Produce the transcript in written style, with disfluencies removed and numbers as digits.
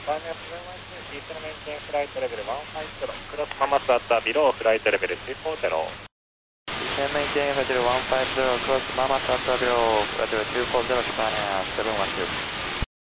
Japan Airlines Seat Maintain Flight Level 150 Cross Mamas at below Flight Level 240 Seat Maintain Flight Level 150 Cross Mamas at below Flight Level 240 Japan Air 712